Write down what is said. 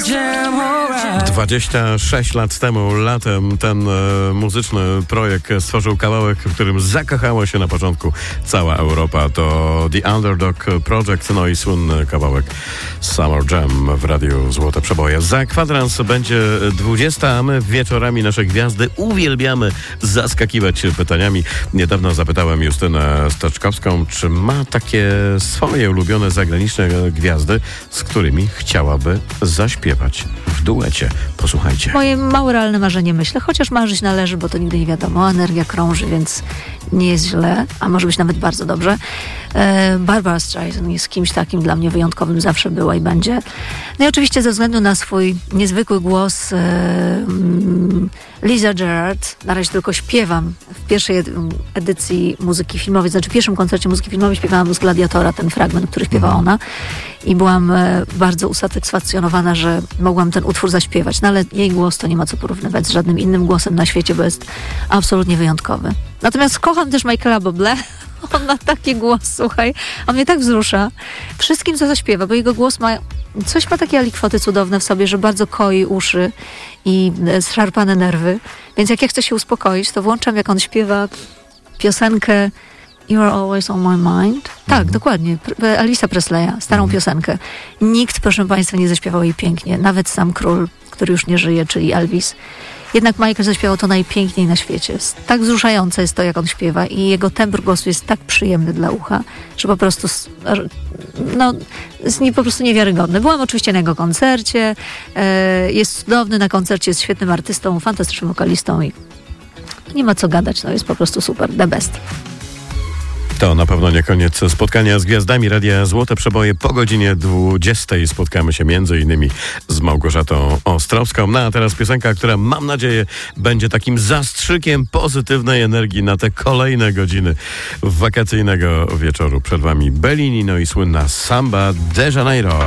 26 lat temu, latem, ten muzyczny projekt stworzył kawałek, w którym zakochała się na początku cała Europa. To The Underdog Project, no i słynny kawałek Summer Jam w Radiu Złote Przeboje. Za kwadrans będzie 20, a my wieczorami nasze gwiazdy uwielbiamy zaskakiwać pytaniami. Niedawno zapytałem Justynę Steczkowską, czy ma takie swoje ulubione zagraniczne gwiazdy, z którymi chciałaby zaśpiewać w duecie. Posłuchajcie. Moje małe realne marzenie, myślę, chociaż marzyć należy, bo to nigdy nie wiadomo. Energia krąży, więc nie jest źle, a może być nawet bardzo dobrze. Barbara Streisand jest kimś takim dla mnie wyjątkowym, zawsze była i będzie. No i oczywiście ze względu na swój niezwykły głos Liza Gerard, na razie tylko śpiewam w pierwszej edycji muzyki filmowej, znaczy w pierwszym koncercie muzyki filmowej śpiewałam z Gladiatora ten fragment, który śpiewa ona i byłam bardzo usatysfakcjonowana, że mogłam ten utwór zaśpiewać, no ale jej głos to nie ma co porównywać z żadnym innym głosem na świecie, bo jest absolutnie wyjątkowy. Natomiast kocham też Michaela Bublé. On ma taki głos, słuchaj. On mnie tak wzrusza. Wszystkim, co zaśpiewa, bo jego głos ma takie alikwoty cudowne w sobie, że bardzo koi uszy i zszarpane nerwy. Więc jak ja chcę się uspokoić, to włączam, jak on śpiewa piosenkę You Are Always On My Mind. Tak, dokładnie. Elvisa Presleya, starą piosenkę. Nikt, proszę Państwa, nie zaśpiewał jej pięknie. Nawet sam król, który już nie żyje, czyli Elvis. Jednak Michael zaśpiewał to najpiękniej na świecie. Tak wzruszające jest to, jak on śpiewa i jego tembr głosu jest tak przyjemny dla ucha, że po prostu jest po prostu niewiarygodny. Byłam oczywiście na jego koncercie. Jest cudowny na koncercie, jest świetnym artystą, fantastycznym wokalistą i nie ma co gadać. Jest po prostu super, the best. To na pewno nie koniec spotkania z gwiazdami Radia Złote Przeboje. Po godzinie 20 spotkamy się m.in. z Małgorzatą Ostrowską. No a teraz piosenka, która mam nadzieję będzie takim zastrzykiem pozytywnej energii na te kolejne godziny wakacyjnego wieczoru. Przed wami Bellini, no i słynna Samba de Janeiro.